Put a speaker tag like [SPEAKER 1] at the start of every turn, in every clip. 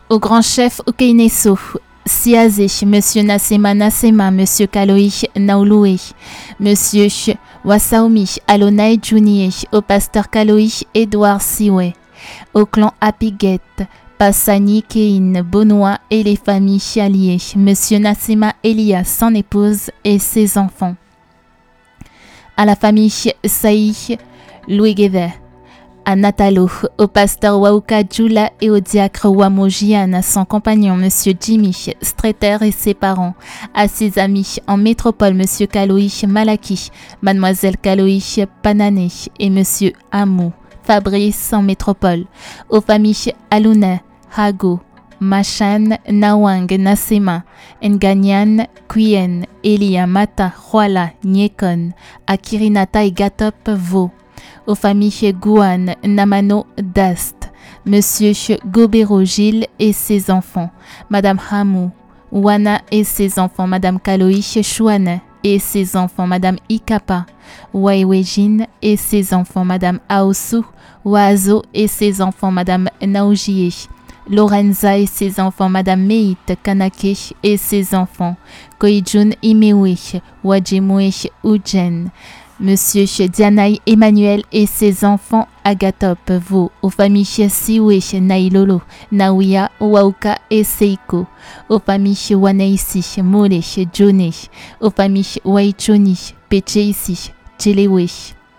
[SPEAKER 1] Au grand chef Okeineso, Siazé, Monsieur Nasema Nasema, Monsieur Kaloi Naului, Monsieur Wasaomi Alonai Junie, au pasteur Kaloi Edouard Siwe, au clan Apiguet, Passani Kein, Bonois et les familles alliées, Monsieur Nasema Elia, son épouse et ses enfants. À la famille Saï Louis Guévet, à Natalo, au pasteur Wauka Djula et au diacre Wamojian, son compagnon Monsieur Jimmy Streeter et ses parents, à ses amis en métropole Monsieur Kaloi Malaki, Mademoiselle Kaloi Panané et Monsieur Amou Fabrice en métropole, aux familles Aluna, Hago, Machan, Nawang, Nasema, Nganyan, Kuyen, Elia, Mata, Huala, Nyekon, Akirinata et Gatop Vo, aux familles Guan, Namano, Dast, Monsieur Gobero Gilles et ses enfants, Madame Hamou, Wana et ses enfants, Madame Kaloi Chouane et ses enfants, Madame Ikapa, Waiwejin et ses enfants, Madame Aosu, Wazo et ses enfants, Madame Naojie, Lorenza et ses enfants, Madame Meit Kanake et ses enfants, Koijun Imewe, Wajimwe Ujen, Monsieur Dianaï Emmanuel et ses enfants, Agatop Vo, aux familles Siwe, Nailolo, Naouya, Wauka et Seiko, aux familles Waneisi, Mole, Jone, aux familles Waichoni, Pecheisi, Tchelewe.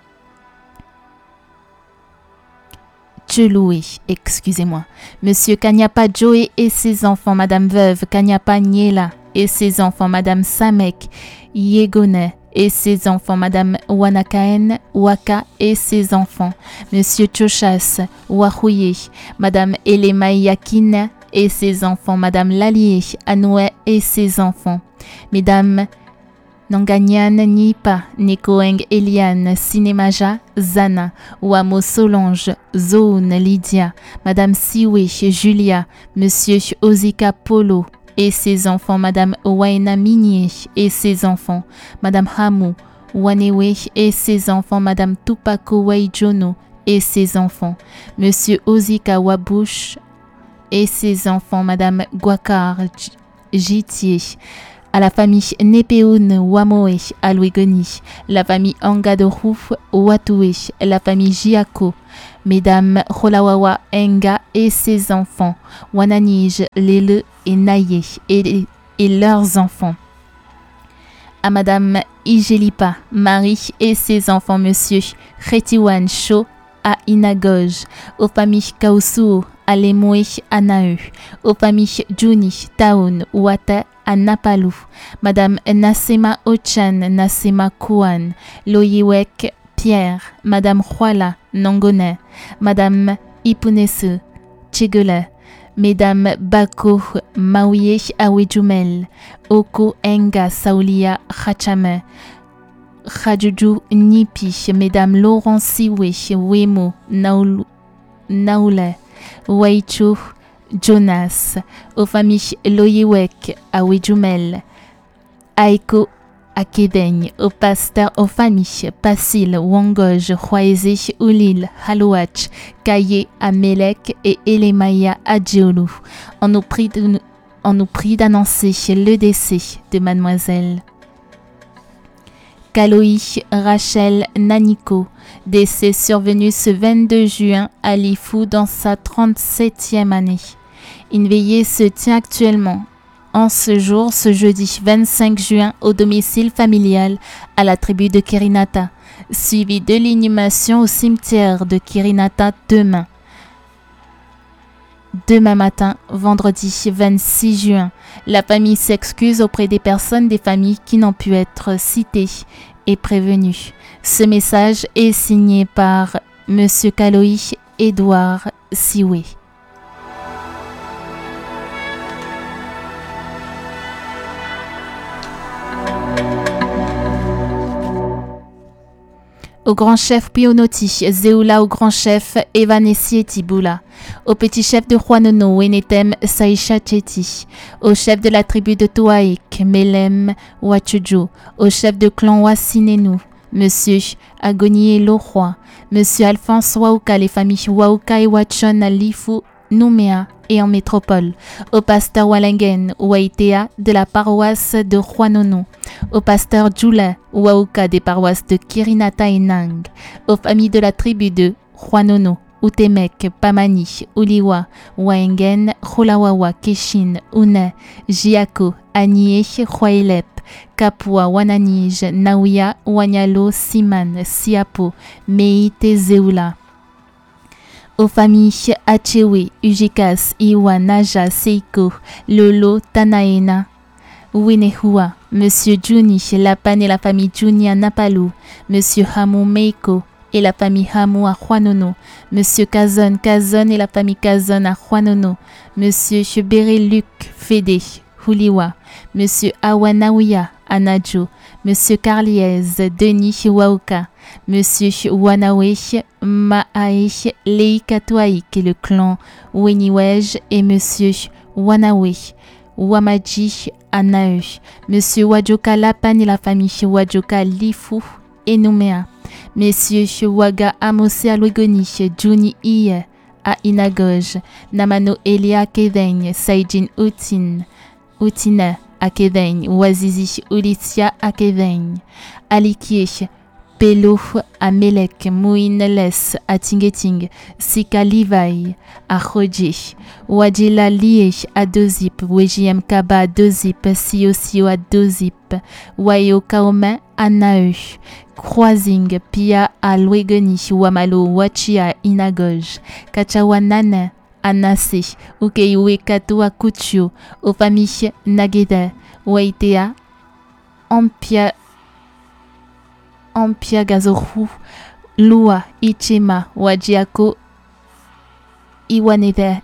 [SPEAKER 1] Tcheloué, excusez-moi. Monsieur Kanyapa Joe et ses enfants, Madame Veuve Kanyapa Niela et ses enfants, Madame Samek Yegone et ses enfants, Madame Wanakaen Waka et ses enfants, Monsieur Chochas Wahouye, Madame Elema Yakina et ses enfants, Madame Lalie Anoué et ses enfants, Mesdames Nanganyan Nipa, Nekoeng Eliane, Sinemaja, Zana, Wamo Solange, Zone Lydia, Madame Siwe, Julia, Monsieur Ozika Polo et ses enfants, Madame Waina Minier et ses enfants, Madame Hamou, Wanewe et ses enfants, Madame Tupako Waijono et ses enfants, Monsieur Ozika Wabush et ses enfants, Madame Guakar Jitier, à la famille Nepeun Wamoe à Louigoni, la famille Angadoru Watoué, la famille Jiako, Mesdames Rolawawa Enga et ses enfants, Wananij, Lele et Naye et leurs enfants. À Madame Igelipa, Marie et ses enfants, Monsieur Retiwan Cho à Inagoj, aux familles Kausuo, à Lemoe Anaeu, aux familles Juni, Taun, Wata, à Napalou, Madame Nasema Ochan, Nasema Kouan, Loyiwek Pierre, Madame Huala Nongone, Madame Ipunese Tchegele, Mesdames Bako Maouye Awejumel, Oko Enga Saulia Khachame, Khajuju Nipi, Mesdames Laurent Siwe, Wemo Naoule, Waichu Jonas, aux familles Loyewek à Wejumel, Aiko à Québec, au pasteur aux familles Passil, Wangoj, Huaeze, Oulil, Halouach, Kaye à Melek et Elemaya à Djeolou. On nous prie d'annoncer le décès de Mademoiselle Kaloi Rachel Naniko, décès survenu ce 22 juin à Lifou dans sa 37e année. Une veillée se tient actuellement en ce jour, ce jeudi 25 juin, au domicile familial à la tribu de Kirinata, suivi de l'inhumation au cimetière de Kirinata demain. Demain matin, vendredi 26 juin, la famille s'excuse auprès des personnes des familles qui n'ont pu être citées et prévenues. Ce message est signé par Monsieur Kaloi Edouard Siwe. Au grand chef Pionoti, Zeoula au grand chef Evanessi Tiboula, au petit chef de Juanono, Wenetem Saïcha Cheti, au chef de la tribu de Toaik, Melem Wachuju, au chef de clan Wasinenu, Monsieur Agonier Loroi, Monsieur Alphonse Wauka, les familles Wauka et Wachon à Lifu, Nouméa et en métropole, au pasteur Walengen Waitea de la paroisse de Huanono, au pasteur Jula Wauka des paroisses de Kirinata et Nang, aux familles de la tribu de Huanono, Utemek, Pamani, Uliwa, Waengen, Hulawawa, Keshin, Une, Jiako, Anie, Huailep, Kapua, Wananij, Nauya, Wanyalo, Siman, Siapo, Mei, Tezeula. Aux familles Achewe, Ujikas, Iwa, Naja, Seiko, Lolo, Tanaena, Winehua, Monsieur Juni, Lapan et la famille Juni à Napalu, Monsieur Hamu Meiko et la famille Hamu à Huanono, Monsieur Kazon, Kazon et la famille Kazon à Huanono, Monsieur Bereluk Fede, Huliwa, Monsieur Awanawia à Najo, Monsieur Carliez, Denis Wauka, Monsieur Wanawe, Maae, Leikatuaik et le clan Weniwej et Monsieur Wanawe, Wamaji Anae, Monsieur Wajoka Lapan et la famille Wajoka Lifu et Nouméa, Monsieur Waga Amose à Luegoni, Juni Iye à Inagoj, Namano Elia Kedeng, Saijin Utine à Kedeng, Wazizi Ulitia à Kedeng, Alikie, Pelo à Melek, Mouin Les à Tingeting, Sika Livai à Khoji, Wadjila Lie à Dozip, Wejiem Kaba à Dozip, Sio à Dozip, Wayo Kaome à Naeu, Croising, Pia à Luegoni, Wamalo, Wachia Inagoj, Kachawanane à Nase, Ukeiwe Kato à Kuchio, aux familles Nageda, Waitea, Ampia Gazoru, Lua, Ichema, Wajiako, Iwanede.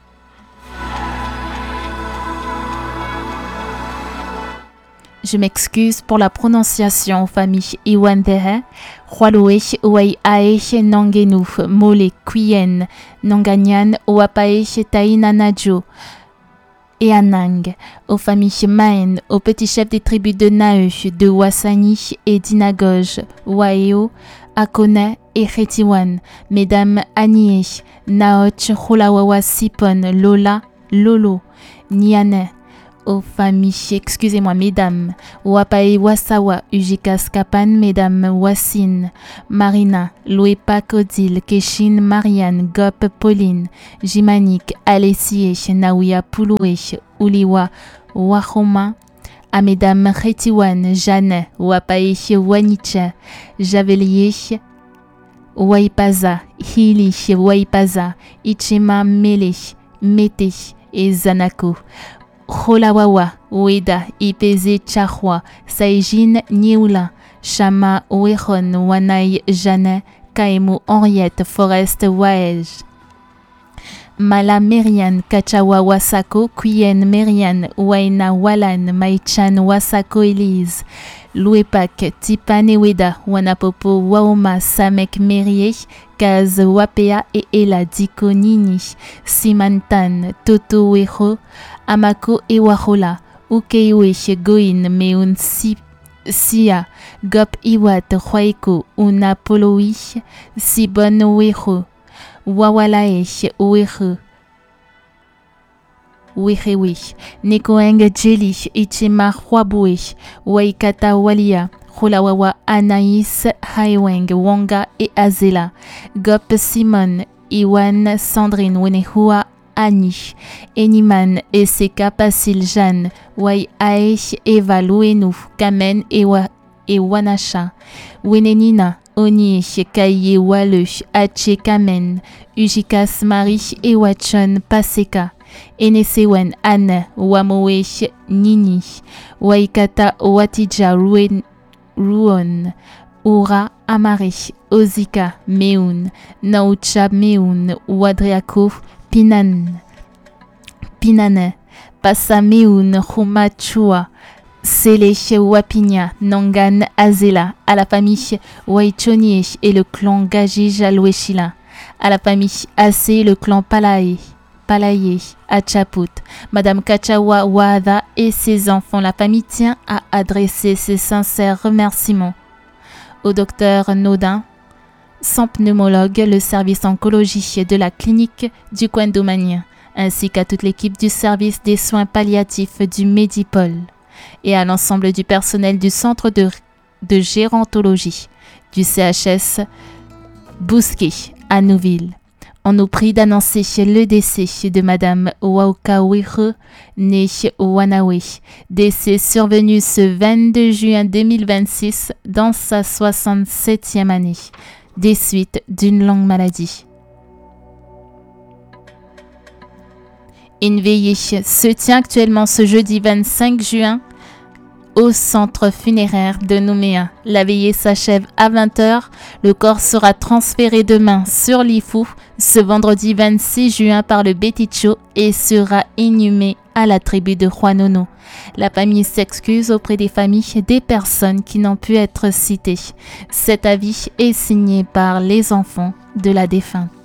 [SPEAKER 1] Je m'excuse pour la prononciation aux familles Iwandehe, Hualoe, Wai Ae, Nangenu, Mole, Kuyen, Nanganyan, Wapae, Taina Najo, et Anang, aux familles Maen, aux petits chefs des tribus de Naeu, de Wasani et d'Inagoj, Waeo, Akone et Retiwan, mesdames Anie, Naoch, Hulawawa, Sipon, Lola, Lolo, Niane, aux familles, mesdames, Wapae Wasawa, Ujikas Kapan, mesdames Wasin, Marina, Loepa Kodil, Keshin, Marianne, Gop, Pauline, Jimanik, Alessie, Nauya Pouloué, Uliwa, Wahoma, à mesdames Retiwan, Jeanne, Wapae Waniche, Javelier, Waipaza, Hili, Waipaza, Ichema Mele, Mete et Zanako. Holawawa, Ueda, Ipeze Chahwa, Saijin Nieula, Shama Weron, Wanai Jane, Kaemu Henriette, Forest Waej. Mala Merian, Kachawa Wasako, Kuyen Merian, Waina Walan, Maichan Wasako Elise, Louepak, Tipane Weda, Wanapopo, Waoma, Samek Merie, Kaz Wapea et Ela Diko Nini, Simantan, Toto Weho, Amako et Wahola, Ukeiwe, Goin, Meun Sia, Gop Iwat, Huaiko, Una Polowi, Sibon Weho, Wawalae, Weho, Wehewe, Nekoeng Jeli, Ichema Huabue, Waikata Walia, Hulawawa Anaïs, Haiweng, Wonga et Azela, Gop Simon, Iwan, Sandrine, Wenehua, Ani, Eniman, Eseka, Pasil, Jeanne, Wai Ae, Eva, Luenu, Kamen et Wanasha, Wenenina, Oni, Kaye, Wale, Ache, Kamen, Ujikas, Marie et Wachon, Paseka, Enesewen, Anne, Wamoe, Nini, Waikata, Watija, Ruon, Ura, Amare, Ozika, Meun, Naucha, Meun, Wadriako, Pinane, Passa Meun, Humachua, Sele, Wapinya, Nangan, Azela, à la famille Waichonie et le clan Gajij Alweshila, à la famille Ase, le clan Palaye, à Chaput, Madame Kachawa Wada et ses enfants. La famille tient à adresser ses sincères remerciements au docteur Nodin, son pneumologue, le service oncologie de la clinique du Kwendomania, ainsi qu'à toute l'équipe du service des soins palliatifs du Médipôle et à l'ensemble du personnel du centre de gérontologie du CHS Bousquet à Nouville. On nous prie d'annoncer le décès de Madame Waukawiru, née Wanawe, décès survenu ce 22 juin 2026 dans sa 67e année, des suites d'une longue maladie. Une veillée se tient actuellement ce jeudi 25 juin au centre funéraire de Nouméa. La veillée s'achève à 20h. Le corps sera transféré demain sur l'Ifou ce vendredi 26 juin par le Beticho et sera inhumé à la tribu de Juanono. La famille s'excuse auprès des familles des personnes qui n'ont pu être citées. Cet avis est signé par les enfants de la défunte.